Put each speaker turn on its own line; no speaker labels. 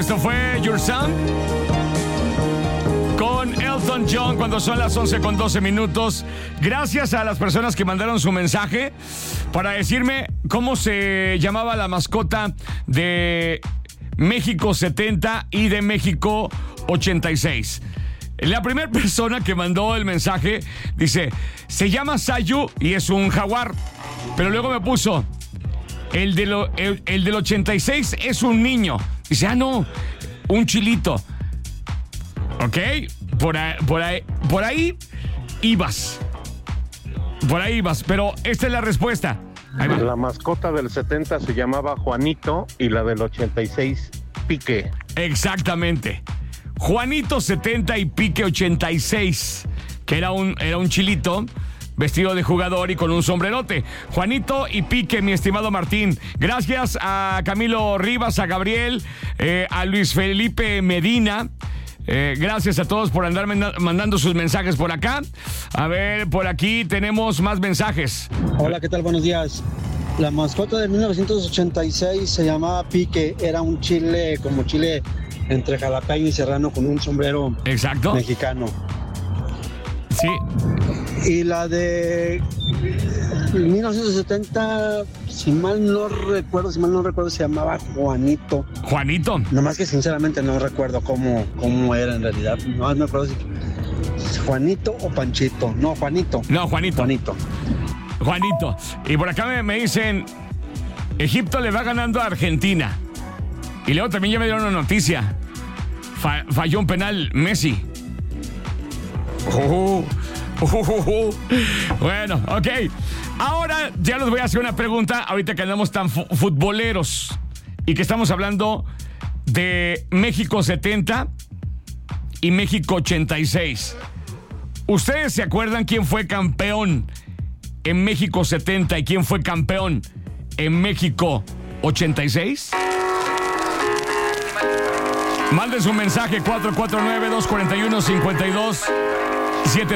Esto fue Your Sound con Elton John cuando son las 11:12. Gracias a las personas que mandaron su mensaje para decirme cómo se llamaba la mascota de México 70 y de México 86. La primera persona que mandó el mensaje dice, se llama Sayu y es un jaguar. Pero luego me puso, el del 86 es un niño. Dice, no, un chilito. Ok, por ahí ibas. Por ahí ibas, pero esta es la respuesta.
La mascota del 70 se llamaba Juanito y la del 86, Pique.
Exactamente. Juanito 70 y Pique 86, que era un chilito vestido de jugador y con un sombrerote. Juanito y Pique, mi estimado Martín. Gracias a Camilo Rivas, a Gabriel, a Luis Felipe Medina. Gracias a todos por andar mandando sus mensajes por acá. A ver, por aquí tenemos más mensajes.
Hola, ¿qué tal? Buenos días. La mascota de 1986 se llamaba Pique. Era un chile, como chile entre jalapeño y serrano, con un sombrero.
Exacto.
Mexicano.
Sí.
Y la de 1970, si mal no recuerdo, se llamaba Juanito.
Juanito.
Nomás que sinceramente no recuerdo cómo era en realidad. No me acuerdo si Juanito o Panchito. No, Juanito.
No, Juanito. Juanito. Y por acá me dicen, Egipto le va ganando a Argentina. Y luego también ya me dieron una noticia. Falló un penal Messi. Bueno, ok. Ahora ya les voy a hacer una pregunta. Ahorita que andamos tan futboleros y que estamos hablando de México 70 y México 86. ¿Ustedes se acuerdan quién fue campeón en México 70 y quién fue campeón en México 86? Manden su mensaje 449-241-52-7.